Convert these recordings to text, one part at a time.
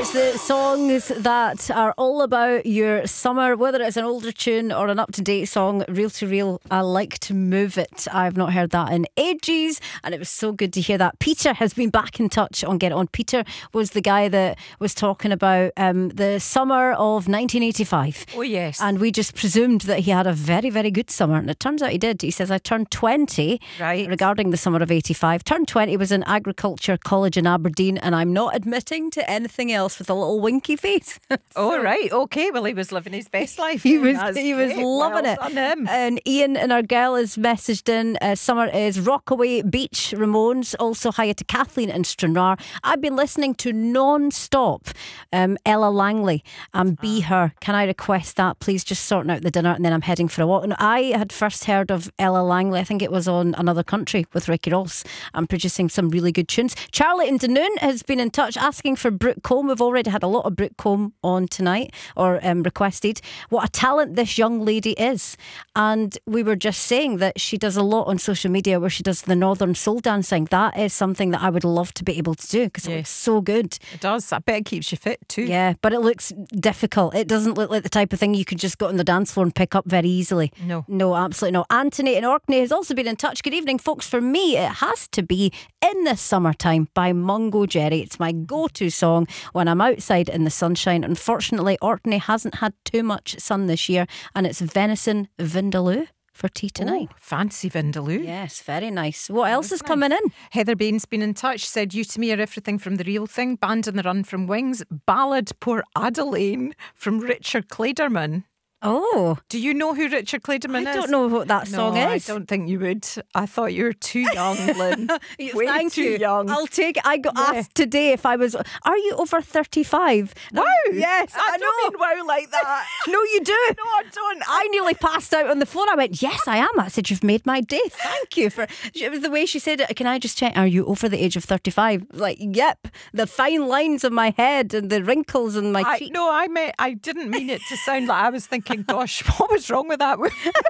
It's the songs that are all about your summer, whether it's an older tune or an up-to-date song. Reel to Reel, I like to move it. I've not heard that in ages, and it was so good to hear that. Peter has been back in touch on Get It On. Peter was the guy that was talking about the summer of 1985. Oh, yes. And we just presumed that he had a very, very good summer, and it turns out he did. He says, I turned 20 regarding the summer of 85. Turned 20 was in Agriculture College in Aberdeen, and I'm not admitting to anything else, with a little winky face. Oh, right. Okay. Well, he was living his best life. He was great. loving Well done him. And Ian and our girl has messaged in, summer is Rockaway Beach, Ramones. Also hiya to Kathleen and Stranraer. I've been listening to non-stop Ella Langley and Be Her. Can I request that, please? Just sorting out the dinner and then I'm heading for a walk. And I had first heard of Ella Langley, I think it was on Another Country with Ricky Ross, and producing some really good tunes. Charlie in Dunoon has been in touch asking for Brooke Combe. We've already had a lot of Brooke Combe on tonight, or requested. What a talent this young lady is. And we were just saying that she does a lot on social media where she does the Northern Soul dancing. That is something that I would love to be able to do, because it looks so good. It does. I bet it keeps you fit too. Yeah, but it looks difficult. It doesn't look like the type of thing you could just go on the dance floor and pick up very easily. No, absolutely not. Anthony in Orkney has also been in touch. Good evening, folks. For me, it has to be In the Summertime by Mungo Jerry. It's my go-to song when I'm outside in the sunshine. Unfortunately, Orkney hasn't had too much sun this year, and it's venison vindaloo for tea tonight. Oh, fancy vindaloo. Yes, very nice. What else is coming in? Heather Bain's been in touch, said You to Me Are Everything from The Real Thing, Band on the Run from Wings, Ballad Poor Adeline from Richard Clayderman. Oh, do you know who Richard Clayderman is? I don't know what that song is. I don't think you would. I thought you were too young, Lynn. Way too young. I'll take it. I got asked today if I was. Are you over 35? Wow. Yes, I don't mean wow like that. No, you do. No, I don't. I nearly passed out on the floor. I went, yes, I am. I said, you've made my day. Thank you for. It was the way she said it. Can I just check? Are you over the age of 35? Like, yep. The fine lines of my head and the wrinkles in my cheek. No, I didn't mean it to sound like I was thinking, gosh, what was wrong with that?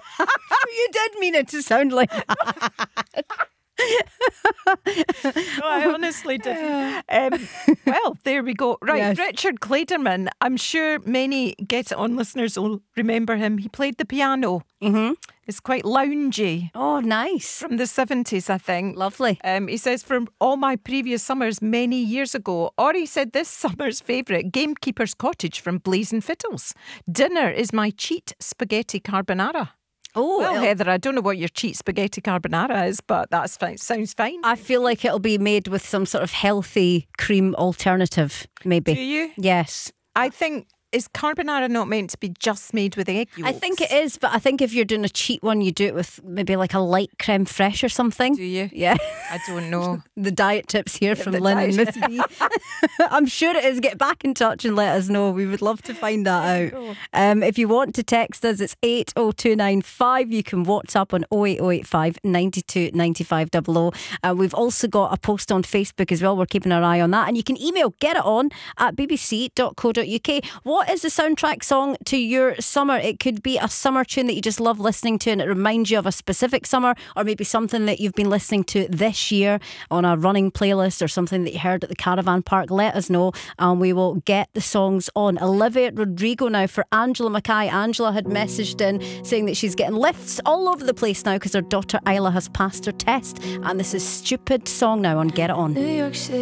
You did mean it to sound like that. No, I honestly didn't. Well, there we go. Right, yes. Richard Clayderman. I'm sure many Get It On listeners will remember him. He played the piano. Mm-hmm. It's quite loungy. Oh, nice. From the 70s, I think. Lovely. He says, from all my previous summers many years ago, or he said this summer's favourite, Gamekeeper's Cottage from Blazing Fiddles. Dinner is my cheat spaghetti carbonara. Oh, well, Heather, I don't know what your cheat spaghetti carbonara is, but that's fine. Sounds fine. I feel like it'll be made with some sort of healthy cream alternative, maybe. Do you? Yes. I think, is carbonara not meant to be just made with egg yolks? I think it is, but I think if you're doing a cheat one, you do it with maybe like a light creme fraiche or something. Do you? Yeah. I don't know. The diet tips here from Lynn and Miss B. I'm sure it is. Get back in touch and let us know. We would love to find that out. If you want to text us, it's 80295. You can WhatsApp on 08085 92 95 00. We've also got a post on Facebook as well. We're keeping our eye on that. And you can email getiton@bbc.co.uk. What is the soundtrack song to your summer? It could be a summer tune that you just love listening to and it reminds you of a specific summer, or maybe something that you've been listening to this year on a running playlist, or something that you heard at the caravan park. Let us know and we will get the songs on. Olivia Rodrigo now for Angela Mackay. Angela had messaged in saying that she's getting lifts all over the place now because her daughter Isla has passed her test, and this is Stupid Song now on Get It On. New York City.